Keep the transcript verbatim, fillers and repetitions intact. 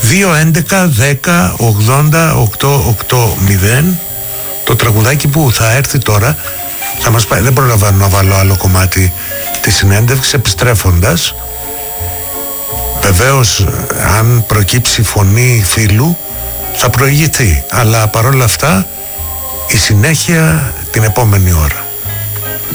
δύο έντεκα δέκα ογδόντα οκτακόσια ογδόντα. Το τραγουδάκι που θα έρθει τώρα θα μας πάει. Δεν προλαβαίνω να βάλω άλλο κομμάτι της συνέντευξης επιστρέφοντας. Βεβαίως αν προκύψει φωνή φίλου θα προηγηθεί, αλλά παρόλα αυτά η συνέχεια την επόμενη ώρα.